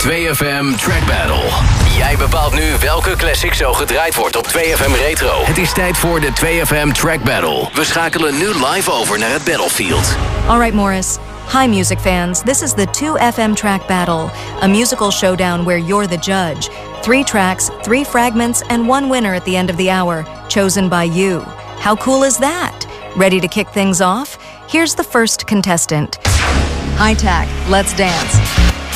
2FM Track Battle. Jij bepaalt nu welke classic zo gedraaid wordt op 2FM Retro. Het is tijd voor de 2FM Track Battle. We schakelen nu live over naar het Battlefield. All right, Morris. Hi, music fans. This is the 2FM Track Battle, a musical showdown where you're the judge. 3 tracks, 3 fragments, and 1 winner at the end of the hour, chosen by you. How cool is that? Ready to kick things off? Here's the first contestant. High Tack, let's dance.